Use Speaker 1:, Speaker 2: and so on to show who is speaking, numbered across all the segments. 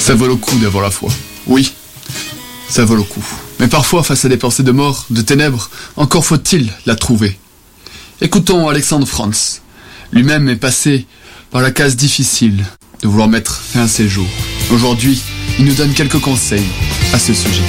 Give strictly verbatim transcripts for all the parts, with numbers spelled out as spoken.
Speaker 1: Ça vaut le coup d'avoir la foi. Oui, ça vaut le coup. Mais parfois, face à des pensées de mort, de ténèbres, encore faut-il la trouver. Écoutons Alexandre Franz. Lui-même est passé par la case difficile de vouloir mettre fin à ses jours. Aujourd'hui, il nous donne quelques conseils à ce sujet.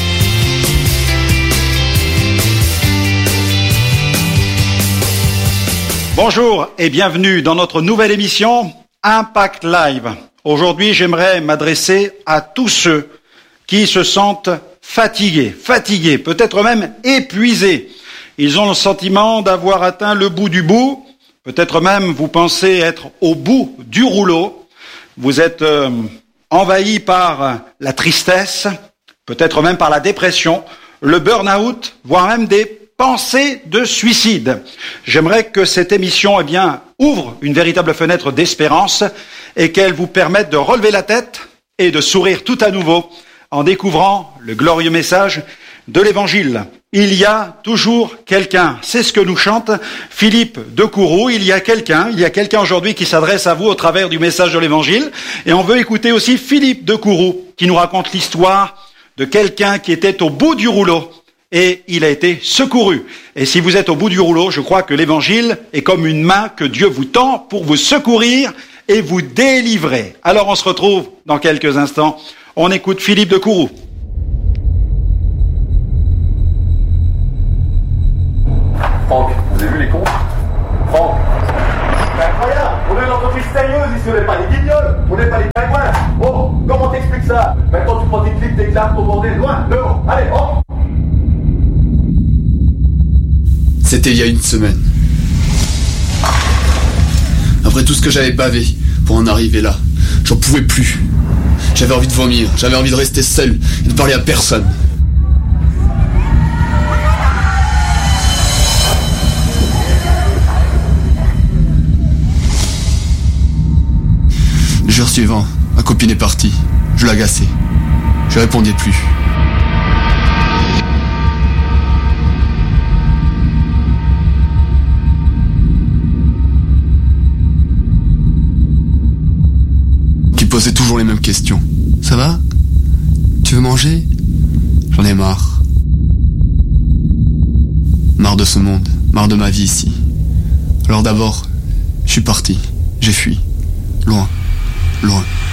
Speaker 2: Bonjour et bienvenue dans notre nouvelle émission Impact Live. Aujourd'hui, j'aimerais m'adresser à tous ceux qui se sentent fatigués, fatigués, peut-être même épuisés. Ils ont le sentiment d'avoir atteint le bout du bout. Peut-être même vous pensez être au bout du rouleau. Vous êtes euh, envahi par la tristesse, peut-être même par la dépression, le burn-out, voire même des pensées de suicide. J'aimerais que cette émission eh bien, ouvre une véritable fenêtre d'espérance et qu'elle vous permette de relever la tête et de sourire tout à nouveau en découvrant le glorieux message de l'Évangile. Il y a toujours quelqu'un, c'est ce que nous chante Philippe de Courroux, il y a quelqu'un, il y a quelqu'un aujourd'hui qui s'adresse à vous au travers du message de l'Évangile, et on veut écouter aussi Philippe de Courroux qui nous raconte l'histoire de quelqu'un qui était au bout du rouleau et il a été secouru. Et si vous êtes au bout du rouleau, je crois que l'Évangile est comme une main que Dieu vous tend pour vous secourir et vous délivrer. Alors on se retrouve dans quelques instants, on écoute Philippe de Courroux.
Speaker 3: Franck, vous avez vu les cons? Franck, c'est incroyable. On est une entreprise sérieuse ici, on n'est pas des guignols, on n'est pas des pingouins. Oh, comment t'expliques ça? Maintenant tu prends tes clips, tes claques, ton bordel, loin, devant. Allez, hop.
Speaker 1: C'était il y a une semaine. Après tout ce que j'avais bavé pour en arriver là, j'en pouvais plus. J'avais envie de vomir, j'avais envie de rester seul et de parler à personne. Le jour suivant, ma copine est partie. Je l'agaçais. Je répondais plus. Qui posait toujours les mêmes questions. Ça va? Tu veux manger? J'en ai marre. Marre de ce monde, marre de ma vie ici. Alors d'abord, je suis parti. J'ai fui. Loin. Loin.